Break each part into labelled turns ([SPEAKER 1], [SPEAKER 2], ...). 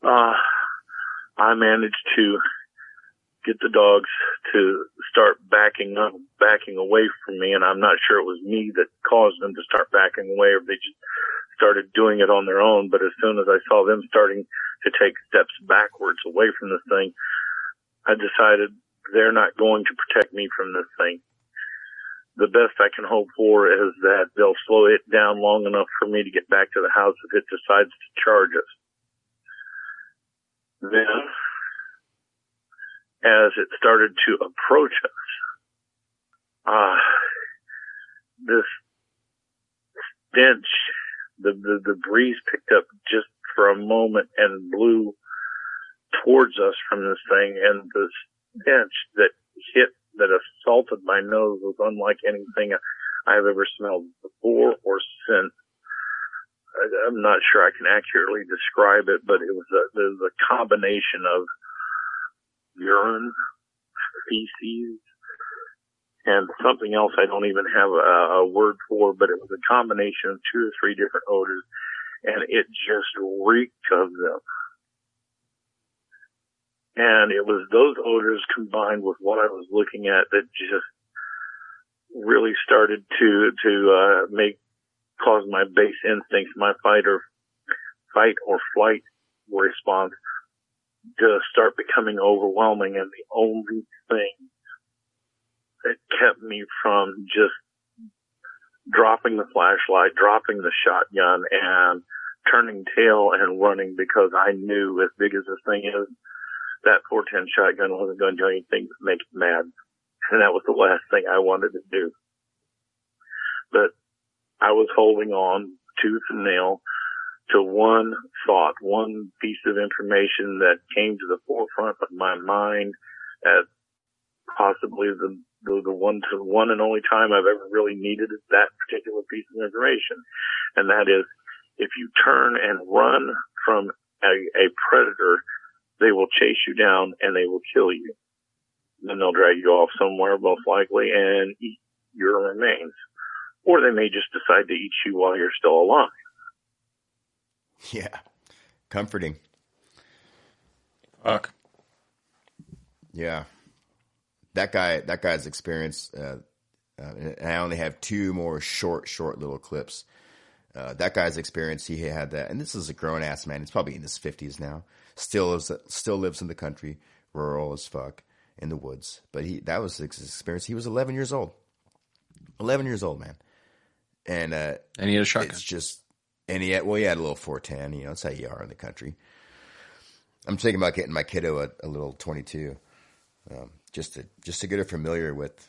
[SPEAKER 1] I managed to get the dogs to start backing away from me, and I'm not sure it was me that caused them to start backing away, or they just started doing it on their own. But as soon as I saw them starting to take steps backwards away from this thing, I decided they're not going to protect me from this thing. The best I can hope for is that they'll slow it down long enough for me to get back to the house if it decides to charge us. Then, as it started to approach us, this stench, the breeze picked up just for a moment and blew towards us from this thing, and the stench that assaulted my nose was unlike anything I've ever smelled before or since. I'm not sure I can accurately describe it, but it was a combination of urine, feces, and something else I don't even have a word for, but it was a combination of 2 or 3 different odors, and it just reeked of them. And it was those odors combined with what I was looking at that just really started to cause my base instincts, my fight or flight response, to start becoming overwhelming. And the only thing that kept me from just dropping the flashlight, dropping the shotgun, and turning tail and running, because I knew, as big as this thing is, that 410 shotgun wasn't going to do anything but make it mad. And that was the last thing I wanted to do. But I was holding on tooth and nail to one thought, one piece of information that came to the forefront of my mind at possibly the one and only time I've ever really needed that particular piece of information. And that is, if you turn and run from a predator, they will chase you down and they will kill you. Then they'll drag you off somewhere, most likely, and eat your remains. Or they may just decide to eat you while you're still alive.
[SPEAKER 2] Yeah. Comforting.
[SPEAKER 3] Fuck.
[SPEAKER 2] Yeah. That guy's experience, and I only have 2 more short little clips. That guy's experience, he had that, and this is a grown ass man. He's probably in his 50s now. Still lives in the country, rural as fuck, in the woods. But that was his experience. He was 11 years old. 11 years old, man. And
[SPEAKER 3] he had a shotgun.
[SPEAKER 2] It's just, and he had a little 410. That's how you are in the country. I'm thinking about getting my kiddo a little 22, just to get her familiar with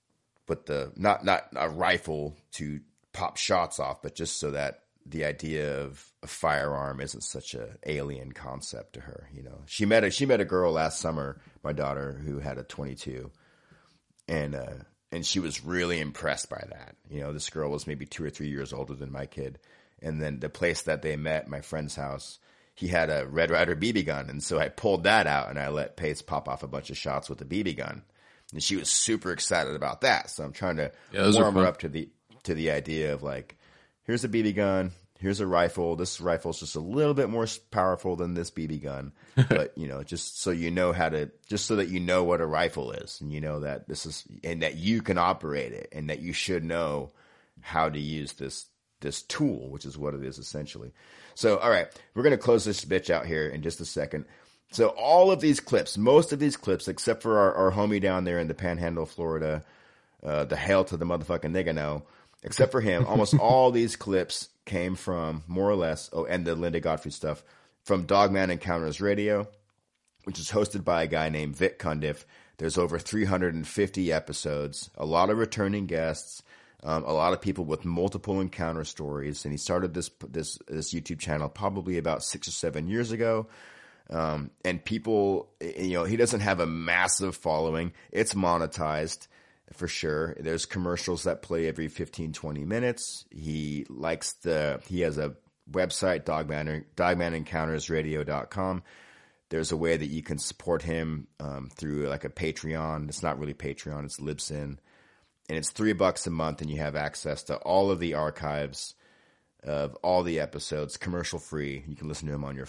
[SPEAKER 2] the not a rifle to pop shots off, but just so that the idea of a firearm isn't such a alien concept to her. She met a girl last summer, my daughter, who had a 22, and she was really impressed by that. This girl was maybe 2 or 3 years older than my kid. And then the place that they met, my friend's house, he had a Red Ryder BB gun. And so I pulled that out and I let Pace pop off a bunch of shots with the BB gun. And she was super excited about that. So I'm trying to warm her up to the idea of, like, here's a BB gun, here's a rifle. This rifle's just a little bit more powerful than this BB gun. But, just so that you know what a rifle is, and that this is, and that you can operate it, and that you should know how to use this tool, which is what it is essentially. So, all right, we're going to close this bitch out here in just a second. So all of these clips, most of these clips, except for our homie down there in the Panhandle of Florida, the hail to the motherfucking nigga no, except for him, almost all these clips came from, more or less, and the Linda Godfrey stuff, from Dogman Encounters Radio, which is hosted by a guy named Vic Cundiff. There's over 350 episodes, a lot of returning guests, a lot of people with multiple encounter stories. And he started this YouTube channel probably about 6 or 7 years ago. And people, he doesn't have a massive following. It's monetized for sure. There's commercials that play every 15, 20 minutes. He has a website, dogmanencountersradio.com. There's a way that you can support him, through like a Patreon. It's not really Patreon, it's Libsyn. And it's $3 a month, and you have access to all of the archives of all the episodes, commercial free. You can listen to them on your